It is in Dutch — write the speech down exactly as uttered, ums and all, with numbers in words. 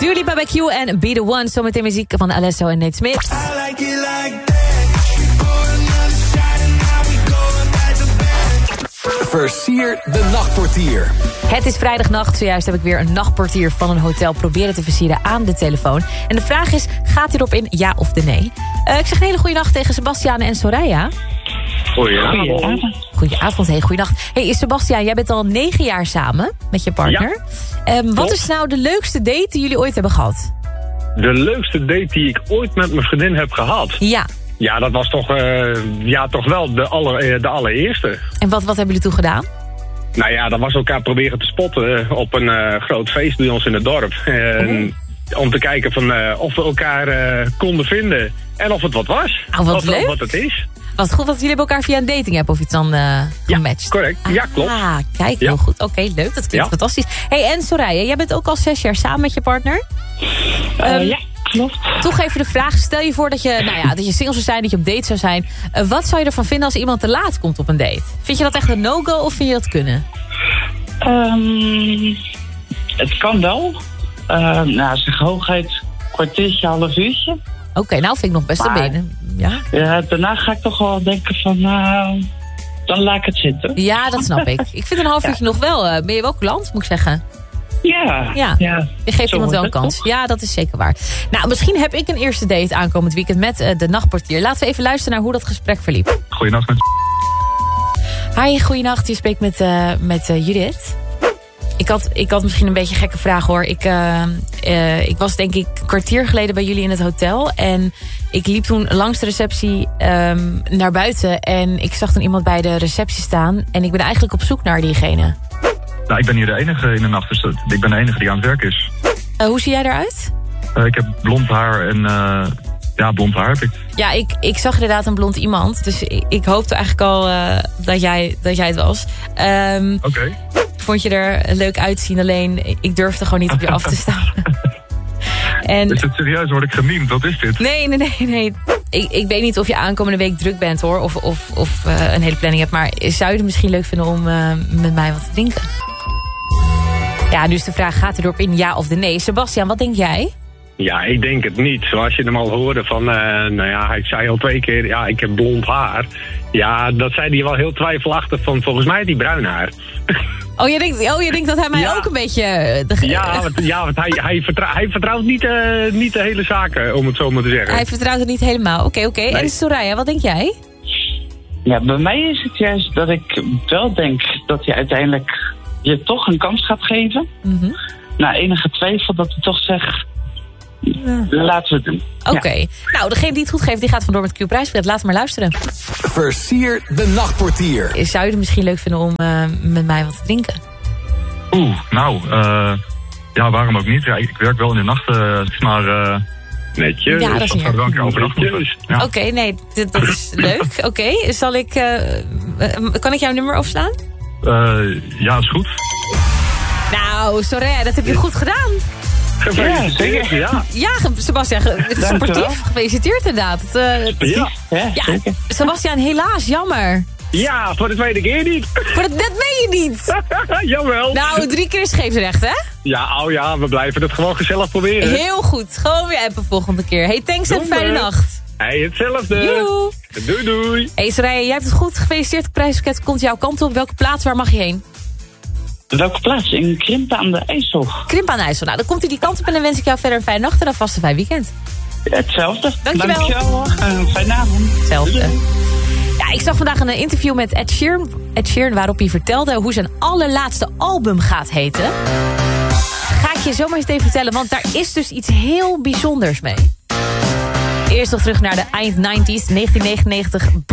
Dua Lipa bij Q en Be The One. Zometeen muziek van Alesso en Nate Smith. like it like Versier de nachtportier. Het is vrijdagnacht. Zojuist heb ik weer een nachtportier van een hotel proberen te versieren aan de telefoon. En de vraag is, gaat hij erop in ja of de nee? Uh, ik zeg een hele goede nacht tegen Sebastiaan en Soraya. Goedenavond. Goedenavond, hey, goeienacht. Hey, Sebastiaan, jij bent al negen jaar samen met je partner. Ja. Um, wat is nou de leukste date die jullie ooit hebben gehad? De leukste date die ik ooit met mijn vriendin heb gehad? Ja. Ja, dat was toch, uh, ja, toch wel de, aller, de allereerste. En wat, wat hebben jullie toen gedaan? Nou ja, dat was elkaar proberen te spotten op een uh, groot feest bij ons in het dorp. En oh. Om te kijken van, uh, of we elkaar uh, konden vinden en of het wat was. Oh, wat of, leuk. Of wat het is. Wat goed dat jullie hebben elkaar via een dating app of iets dan uh, gematcht. Ja, correct. Ja, klopt. Ah, kijk, heel ja. goed. Oké, okay, leuk. Dat klinkt ja. fantastisch. Hey, en Soraya, jij bent ook al zes jaar samen met je partner. Uh, um, ja, klopt. Toch even de vraag. Stel je voor dat je, nou ja, dat je single zou zijn, dat je op date zou zijn. Uh, wat zou je ervan vinden als iemand te laat komt op een date? Vind je dat echt een no-go of vind je dat kunnen? Um, het kan wel. Uh, nou, zeg hoogheid kwartiertje, half uurtje. Oké, okay, nou vind ik nog best een benen. Ja? Ja, daarna ga ik toch wel denken van, nou, dan laat ik het zitten. Ja, dat snap ik. Ik vind een half uurtje ja. nog wel, uh, ben je wel coulant, moet ik zeggen. Ja, ja. ja. Je geeft Zo iemand wel een kans. Toch? Ja, dat is zeker waar. Nou, misschien heb ik een eerste date aankomend weekend met uh, de nachtportier. Laten we even luisteren naar hoe dat gesprek verliep. Goeienacht met... Hi, goeienacht. Je spreekt met, uh, met uh, Judith. Ik had, ik had misschien een beetje een gekke vraag hoor. Ik, uh, uh, ik was denk ik een kwartier geleden bij jullie in het hotel. En ik liep toen langs de receptie um, naar buiten. En ik zag toen iemand bij de receptie staan. En ik ben eigenlijk op zoek naar diegene. Nou, ik ben hier de enige in de nacht. Dus ik ben de enige die aan het werk is. Uh, hoe zie jij eruit? Uh, ik heb blond haar en... Uh, ja, blond haar heb ik. Ja, ik, ik zag inderdaad een blond iemand. Dus ik, ik hoopte eigenlijk al uh, dat, jij, dat jij het was. Um, Oké. Okay. Vond je er leuk uitzien, alleen ik durfde gewoon niet op je af te staan. En... Is het serieus? Word ik gememd? Wat is dit? Nee, nee, nee. nee. Ik, ik weet niet of je aankomende week druk bent hoor. Of, of, of uh, een hele planning hebt. Maar zou je het misschien leuk vinden om uh, met mij wat te drinken? Ja, nu is de vraag, gaat hij erop in ja of de nee? Sebastiaan, wat denk jij? Ja, ik denk het niet. Zoals je hem al hoorde van, uh, nou ja, hij zei al twee keer, ja, ik heb blond haar. Ja, dat zei hij wel heel twijfelachtig van, volgens mij heeft hij bruin haar. Oh, je denkt, oh, je denkt dat hij mij ja. ook een beetje... De... Ja, want, ja, want hij, hij, vertrouw, hij vertrouwt niet, uh, niet de hele zaken, om het zo maar te zeggen. Hij vertrouwt het niet helemaal. Oké, okay, oké. Okay. Nee. En Soraya, wat denk jij? Ja, bij mij is het juist dat ik wel denk dat hij uiteindelijk je toch een kans gaat geven. Mm-hmm. Na enige twijfel dat hij toch zegt... Ja. Laten we het doen. Oké. Okay. Ja. Nou, degene die het goed geeft, die gaat vandoor met Q Prijsbreed. Laten we maar luisteren. Versier de nachtportier. Zou je het misschien leuk vinden om uh, met mij wat te drinken? Oeh, nou, uh, ja, waarom ook niet? Ja, ik werk wel in de nacht, uh, maar... Uh, netjes. Ja, dat is niet erg. Ja. Oké, okay, nee, dit, dat is leuk. Oké, okay. Zal ik... Uh, uh, kan ik jouw nummer opslaan? Uh, ja, is goed. Nou, sorry, dat heb je goed gedaan. Gefeliciteerd, ja. Ja, ja Sebastiaan, het is sportief. Gefeliciteerd inderdaad. Het, uh, ja. Ja, ja, Sebastiaan, helaas, jammer. Ja, voor de tweede keer niet. Voor de, dat meen je niet. Jawel. Nou, drie keer is scheepsrecht, hè? Ja, oh ja, we blijven het gewoon gezellig proberen. Heel goed. Gewoon weer appen volgende keer. Hey, thanks en fijne nacht. Hey, hetzelfde. Joe. Doei, doei. Hey, Soraya, jij hebt het goed. Gefeliciteerd. Het prijspakket komt jouw kant op. Welke plaats, waar mag je heen? Welke plaats? In Krimpen aan de IJssel. Krimpen aan de IJssel. Nou, dan komt hij die kant op en dan wens ik jou verder een fijne nacht en een vaste fijn weekend. Hetzelfde. Dankjewel. Dankjewel. Uh, fijne avond. Hetzelfde. Ja, ik zag vandaag een interview met Ed Sheeran, Ed Sheeran waarop hij vertelde hoe zijn allerlaatste album gaat heten. Ga ik je zomaar eens even vertellen, want daar is dus iets heel bijzonders mee. Eerst nog terug naar de eind negentig negentien, negentien negenennegentig.